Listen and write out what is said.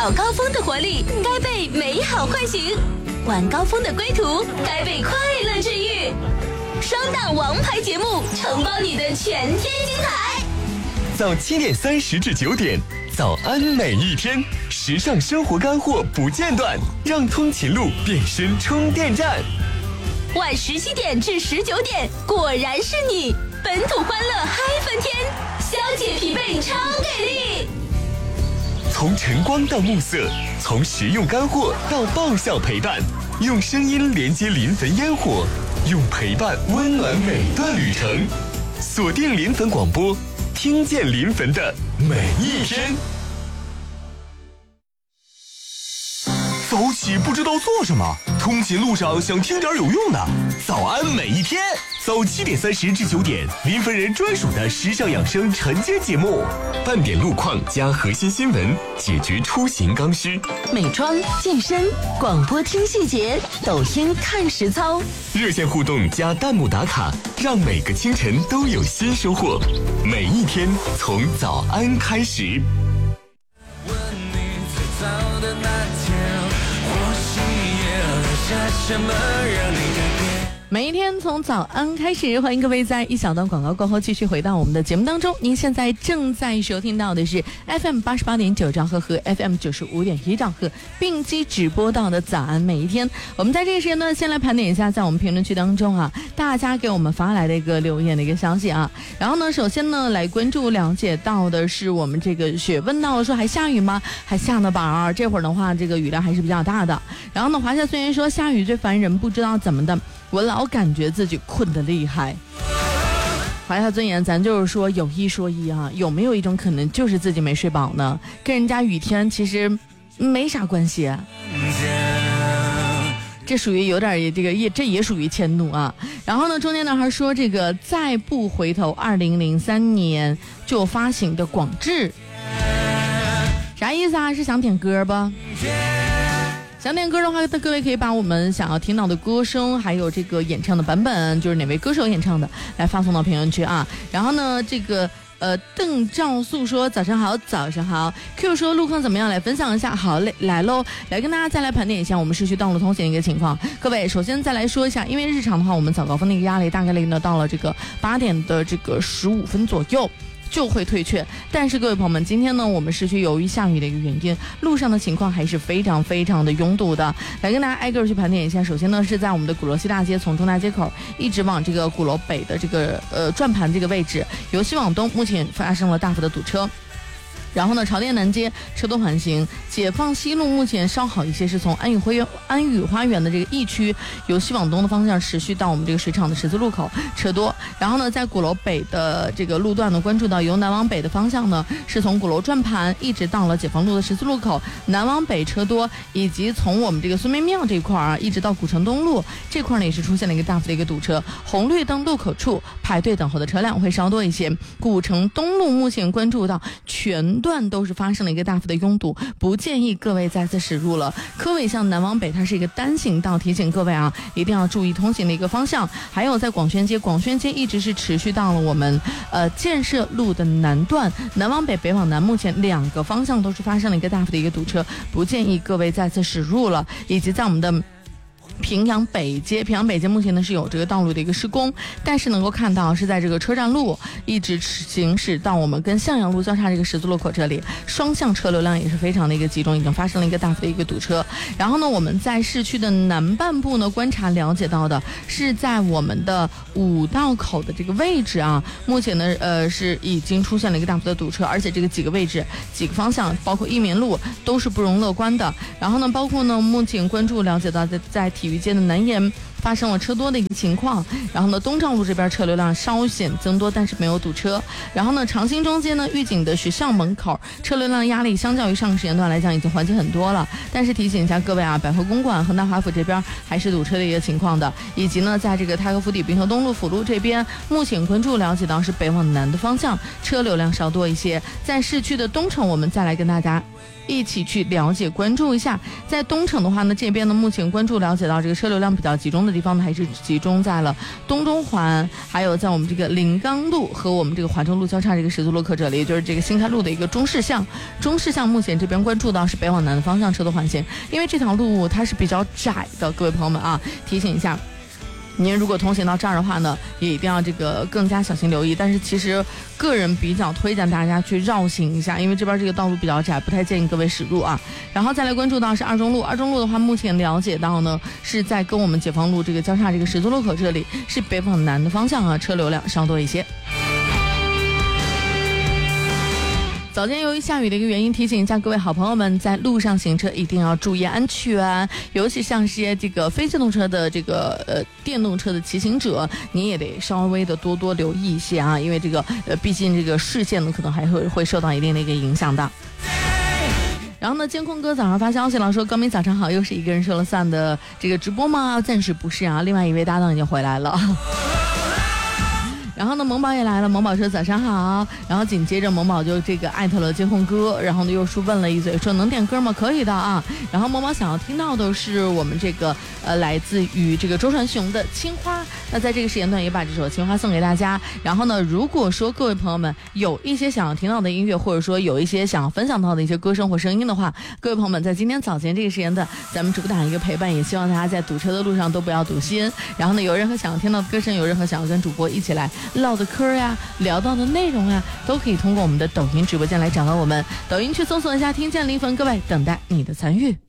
早高峰的活力该被美好唤醒，晚高峰的归途该被快乐治愈。双档王牌节目承包你的全天精彩。 早7点30至9点，早安每一天，时尚生活干货不间断，让通勤路变身充电站。 晚17点至19点，果然是你，本土欢乐嗨翻天，消解疲惫超给力。 从晨光到暮色，从实用干货到爆笑陪伴，用声音连接临汾烟火，用陪伴温暖每段旅程。锁定临汾广播，听见临汾的每一天。早起不知道做什么，通勤路上想听点有用的。早安每一天，早7点30至9点，临汾人专属的时尚养生晨间节目，半点路况加核心新闻，解决出行刚需。 美妆、健身、广播听细节，抖音看实操。 热线互动加弹幕打卡，让每个清晨都有新收获。每一天从早安开始。 问你最早的那天，或许也留下什么让你改变。 每一天从早安开始，欢迎各位在一小段广告过后继续回到我们的节目当中。您现在正在收听到的是 FM 88.9兆赫和 FM 95.1兆赫并机直播到的早安每一天。我们在这个时间段先来盘点一下在我们评论区当中大家给我们发来的一个留言的一个消息然后呢，首先呢来关注了解到的是我们这个雪问到说还下雨吗？还下呢吧，这会儿的话这个雨量还是比较大的。然后呢，华夏虽然说下雨最烦人，不知道怎么的，我老感觉自己困得厉害。华夏尊严，咱就是说有一说一有没有一种可能就是自己没睡饱呢？跟人家雨天其实没啥关系这属于有点这也属于迁怒然后呢，中间呢还说这个再不回头2003年就发行的广志，啥意思是想点歌吧？想点歌的话，各位可以把我们想要听到的歌声还有这个演唱的版本，就是哪位歌手演唱的，来发送到评论区然后呢，这个邓兆素说早上好，早上好。 Q 说路况怎么样，来分享一下。好嘞，来喽，来跟大家再来盘点一下我们市区道路通行的一个情况。各位首先再来说一下，因为日常的话我们早高峰的一个压力大概呢到了这个8点的这个15分左右就会退却，但是各位朋友们，今天呢我们市区由于下雨的一个原因，路上的情况还是非常非常的拥堵的。来跟大家挨个去盘点一下。首先呢是在我们的鼓楼西大街，从中大街口一直往这个鼓楼北的这个转盘这个位置，由西往东目前发生了大幅的堵车。然后呢，朝店南街车多缓行，解放西路目前稍好一些，是从安宇花园的这个疫区由西往东的方向持续到我们这个水厂的十字路口车多。然后呢，在鼓楼北的这个路段呢，关注到由南往北的方向呢，是从鼓楼转盘一直到了解放路的十字路口，南往北车多，以及从我们这个孙膑庙这一块一直到古城东路这块呢，也是出现了一个大幅的一个堵车，红绿灯路口处排队等候的车辆会稍多一些。古城东路目前关注到全段都是发生了一个大幅的拥堵，不建议各位再次驶入了。科尾向南往北它是一个单行道，提醒各位一定要注意通行的一个方向。还有在广宣街一直是持续到了我们建设路的南段，南往北北往南目前2个方向都是发生了一个大幅的一个堵车，不建议各位再次驶入了。以及在我们的平阳北街目前呢是有这个道路的一个施工，但是能够看到是在这个车站路一直行驶到我们跟向阳路交叉这个十字路口这里，双向车流量也是非常的一个集中，已经发生了一个大幅的一个堵车。然后呢，我们在市区的南半部呢观察了解到的是在我们的五道口的这个位置目前呢是已经出现了一个大幅的堵车，而且这个几个位置几个方向包括益民路都是不容乐观的。然后呢，包括呢目前关注了解到在体育街的南沿发生了车多的一个情况。然后呢，东兆路这边车流量稍显增多，但是没有堵车。然后呢，长兴中街呢预警的学校门口车流量压力相较于上个时间段来讲已经缓解很多了，但是提醒一下各位百货公馆和大华府这边还是堵车的一个情况的。以及呢，在这个太和府底滨河东路辅路这边，目前关注了解到是北往南的方向车流量稍多一些。在市区的东城，我们再来跟大家一起去了解关注一下。在东城的话呢，这边呢目前关注了解到这个车流量比较集中的地方呢，还是集中在了东中环，还有在我们这个临港路和我们这个华中路交叉这个十字路口这里，也就是这个新开路的一个中视巷。中视巷目前这边关注到是北往南的方向车的环线，因为这条路它是比较窄的，各位朋友们啊，提醒一下。您如果通行到这儿的话呢，也一定要这个更加小心留意。但是其实个人比较推荐大家去绕行一下，因为这边这个道路比较窄，不太建议各位驶入啊。然后再来关注到是二中路，二中路的话，目前了解到呢是在跟我们解放路这个交叉这个十字路口这里是北往南的方向啊，车流量稍多一些。早间由于下雨的一个原因，提醒一下各位好朋友们，在路上行车一定要注意安全，尤其像是这个非机动车的这个电动车的骑行者，你也得稍微的多多留意一些啊，因为这个毕竟这个视线呢可能还会受到一定的一个影响的。然后呢，监控哥早上发消息了，说高明早上好，又是一个人说了算的这个直播吗？暂时不是啊，另外一位搭档已经回来了。然后呢，萌宝也来了，萌宝说早上好，然后紧接着萌宝就这个艾特了监控哥，然后呢又是问了一嘴，说能点歌吗？可以的啊。然后萌宝想要听到的是我们这个来自于这个周传雄的青花，那在这个时间段也把这首青花送给大家。然后呢，如果说各位朋友们有一些想要听到的音乐，或者说有一些想要分享到的一些歌声或声音的话，各位朋友们在今天早前这个时间段，咱们主打一个陪伴，也希望大家在堵车的路上都不要堵心。然后呢，有任何想要听到的歌声，有任何想要跟主播一起来唠的嗑呀，聊到的内容啊，都可以通过我们的抖音直播间来找到我们。抖音去搜索一下听见离分，各位等待你的参与。